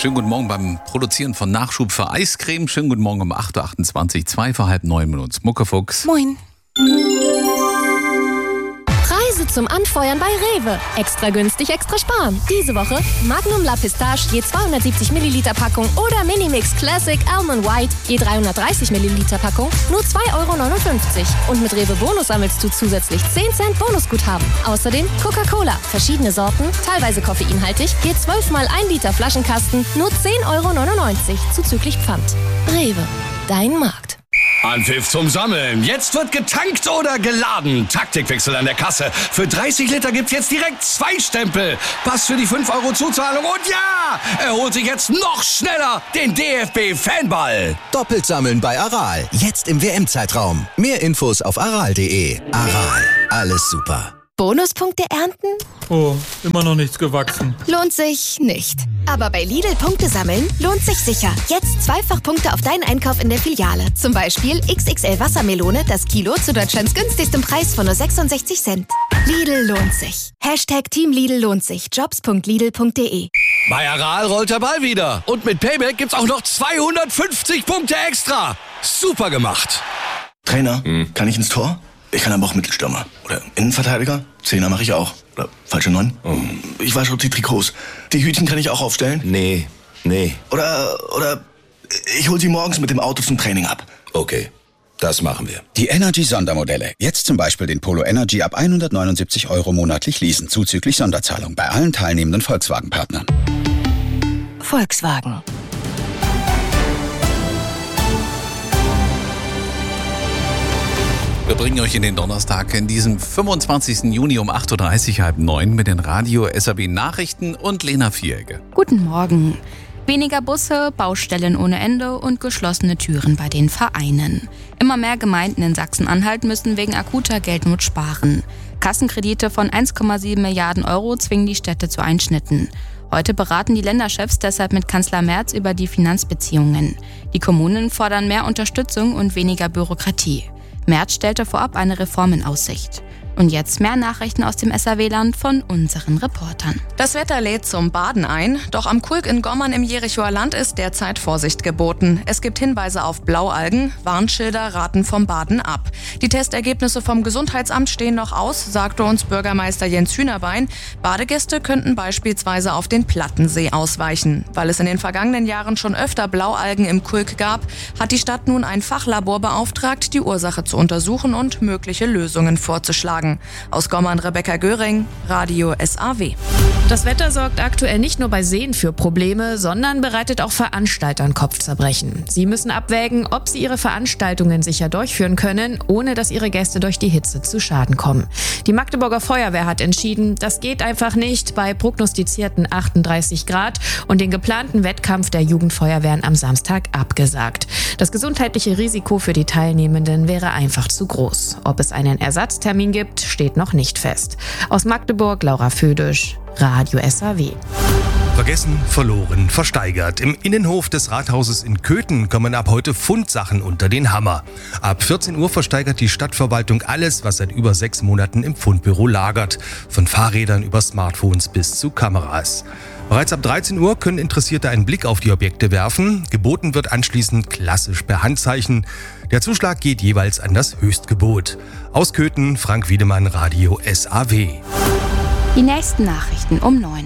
Schönen guten Morgen beim Produzieren von Nachschub für Eiscreme. Schönen guten Morgen um 8.28 Uhr, 2 vor halb 9 mit uns. Muckefuchs. Moin. Preise zum Anfeuern bei Rewe. Extra günstig, extra sparen. Diese Woche Magnum La Pistache je 270 Milliliter Packung oder Minimix Classic Almond White je 330 Milliliter Packung nur 2,59 €. Und mit Rewe Bonus sammelst du zusätzlich 10 Cent Bonusguthaben. Außerdem Coca-Cola, verschiedene Sorten, teilweise koffeinhaltig, je 12 mal 1 Liter Flaschenkasten nur 10,99 € zuzüglich Pfand. Rewe, dein Markt. Anpfiff zum Sammeln. Jetzt wird getankt oder geladen. Taktikwechsel an der Kasse. Für 30 Liter gibt's jetzt direkt 2 Stempel. Pass für die 5 € Zuzahlung. Und ja, er holt sich jetzt noch schneller den DFB-Fanball. Doppelt sammeln bei Aral. Jetzt im WM-Zeitraum. Mehr Infos auf aral.de. Aral. Alles super. Bonuspunkte ernten? Oh, immer noch nichts gewachsen. Lohnt sich nicht. Aber bei Lidl Punkte sammeln lohnt sich sicher. Jetzt Zweifachpunkte auf deinen Einkauf in der Filiale. Zum Beispiel XXL Wassermelone, das Kilo zu Deutschlands günstigstem Preis von nur 66 Cent. Lidl lohnt sich. #Team Lidl lohnt sich. Jobs.lidl.de. Bei Aral rollt der Ball wieder. Und mit Payback gibt's auch noch 250 Punkte extra. Super gemacht. Trainer, kann ich ins Tor? Ich kann aber auch Mittelstürmer. Oder Innenverteidiger. 10er mache ich auch. Oder falsche 9. Ich wasche die Trikots. Die Hütchen kann ich auch aufstellen. Nee. Oder ich hol sie morgens mit dem Auto zum Training ab. Okay, das machen wir. Die Energy-Sondermodelle. Jetzt zum Beispiel den Polo Energy ab 179 € monatlich leasen, zuzüglich Sonderzahlung bei allen teilnehmenden Volkswagen-Partnern. Volkswagen. Wir bringen euch in den Donnerstag in diesem 25. Juni um 8.30 Uhr, halb 9 mit den Radio SAB Nachrichten und Lena Vieregge. Guten Morgen. Weniger Busse, Baustellen ohne Ende und geschlossene Türen bei den Vereinen. Immer mehr Gemeinden in Sachsen-Anhalt müssen wegen akuter Geldnot sparen. Kassenkredite von 1,7 Milliarden € zwingen die Städte zu Einschnitten. Heute beraten die Länderchefs deshalb mit Kanzler Merz über die Finanzbeziehungen. Die Kommunen fordern mehr Unterstützung und weniger Bürokratie. Merz stellte vorab eine Reform in Aussicht. Und jetzt mehr Nachrichten aus dem SAW-Land von unseren Reportern. Das Wetter lädt zum Baden ein, doch am Kulk in Gommern im Jerichoer Land ist derzeit Vorsicht geboten. Es gibt Hinweise auf Blaualgen, Warnschilder raten vom Baden ab. Die Testergebnisse vom Gesundheitsamt stehen noch aus, sagte uns Bürgermeister Jens Hühnerbein. Badegäste könnten beispielsweise auf den Plattensee ausweichen. Weil es in den vergangenen Jahren schon öfter Blaualgen im Kulk gab, hat die Stadt nun ein Fachlabor beauftragt, die Ursache zu untersuchen und mögliche Lösungen vorzuschlagen. Aus Gommern Rebecca Göring, Radio SAW. Das Wetter sorgt aktuell nicht nur bei Seen für Probleme, sondern bereitet auch Veranstaltern Kopfzerbrechen. Sie müssen abwägen, ob sie ihre Veranstaltungen sicher durchführen können, ohne dass ihre Gäste durch die Hitze zu Schaden kommen. Die Magdeburger Feuerwehr hat entschieden, das geht einfach nicht bei prognostizierten 38 Grad und den geplanten Wettkampf der Jugendfeuerwehren am Samstag abgesagt. Das gesundheitliche Risiko für die Teilnehmenden wäre einfach zu groß. Ob es einen Ersatztermin gibt, steht noch nicht fest. Aus Magdeburg, Laura Födisch, Radio SAW. Vergessen, verloren, versteigert. Im Innenhof des Rathauses in Köthen kommen ab heute Fundsachen unter den Hammer. Ab 14 Uhr versteigert die Stadtverwaltung alles, was seit über 6 Monaten im Fundbüro lagert. Von Fahrrädern über Smartphones bis zu Kameras. Bereits ab 13 Uhr können Interessierte einen Blick auf die Objekte werfen. Geboten wird anschließend klassisch per Handzeichen. Der Zuschlag geht jeweils an das Höchstgebot. Aus Köthen, Frank Wiedemann, Radio SAW. Die nächsten Nachrichten um 9.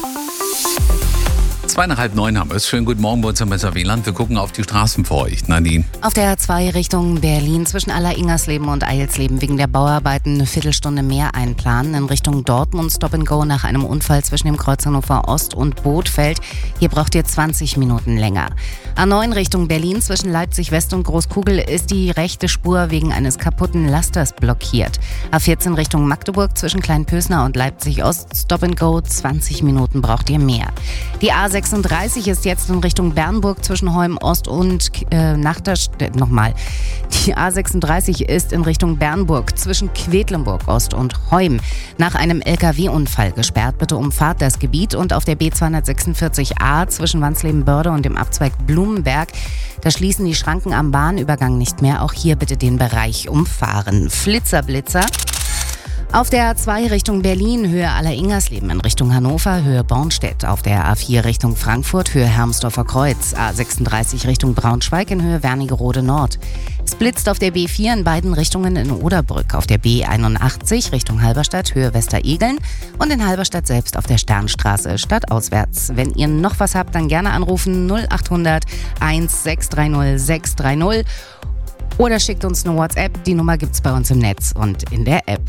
8:30 haben wir es. Schönen guten Morgen bei uns im SAW-Land. Wir gucken auf die Straßen für euch. Nadine. Auf der A2 Richtung Berlin zwischen Aller-Ingersleben und Eilsleben wegen der Bauarbeiten eine Viertelstunde mehr einplanen. In Richtung Dortmund Stop and Go nach einem Unfall zwischen dem Kreuz Hannover Ost und Bothfeld. Hier braucht ihr 20 Minuten länger. A9 Richtung Berlin zwischen Leipzig West und Großkugel ist die rechte Spur wegen eines kaputten Lasters blockiert. A14 Richtung Magdeburg zwischen Kleinpösner und Leipzig Ost Stop and Go. 20 Minuten braucht ihr mehr. Die A36 ist jetzt in Richtung Bernburg zwischen Heum Ost und nochmal. Die A36 ist in Richtung Bernburg zwischen Quedlinburg Ost und Heum nach einem LKW-Unfall gesperrt. Bitte umfahrt das Gebiet. Und auf der B246a zwischen Wansleben-Börde und dem Abzweig Blumenberg, da schließen die Schranken am Bahnübergang nicht mehr. Auch hier bitte den Bereich umfahren. Flitzer. Auf der A2 Richtung Berlin, Höhe Aller-Ingersleben in Richtung Hannover, Höhe Bornstedt. Auf der A4 Richtung Frankfurt, Höhe Hermsdorfer Kreuz. A36 Richtung Braunschweig in Höhe Wernigerode Nord. Es blitzt auf der B4 in beiden Richtungen in Oderbrück. Auf der B81 Richtung Halberstadt, Höhe Westeregeln. Und in Halberstadt selbst auf der Sternstraße stadtauswärts. Wenn ihr noch was habt, dann gerne anrufen 0800 1630 630. Oder schickt uns eine WhatsApp. Die Nummer gibt's bei uns im Netz und in der App.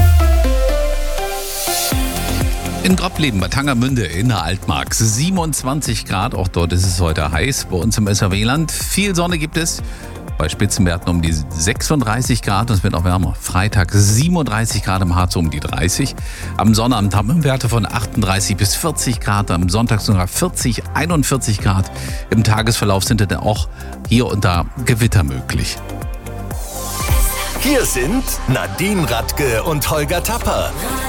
In Grobbleben bei Tangermünde in der Altmark 27 Grad, auch dort ist es heute heiß. Bei uns im SAW-Land viel Sonne gibt es, bei Spitzenwerten um die 36 Grad und es wird auch wärmer. Freitag 37 Grad im Harz um die 30. Am Sonnabend haben wir Werte von 38 bis 40 Grad, am Sonntag sogar 40, 41 Grad. Im Tagesverlauf sind dann auch hier und da Gewitter möglich. Hier sind Nadine Radke und Holger Tapper.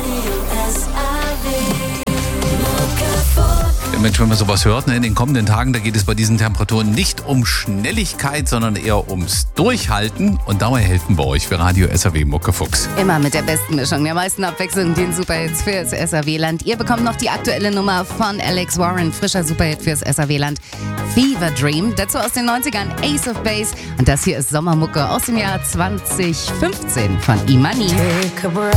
Mensch, wenn man sowas hört, in den kommenden Tagen, da geht es bei diesen Temperaturen nicht um Schnelligkeit, sondern eher ums Durchhalten. Und dabei helfen wir euch für Radio SAW Muckefuchs. Immer mit der besten Mischung, der meisten Abwechslung, den Superhits fürs SAW-Land. Ihr bekommt noch die aktuelle Nummer von Alex Warren, frischer Superhit fürs SAW-Land. Fever Dream, dazu aus den 90ern Ace of Base. Und das hier ist Sommermucke aus dem Jahr 2015 von Imani.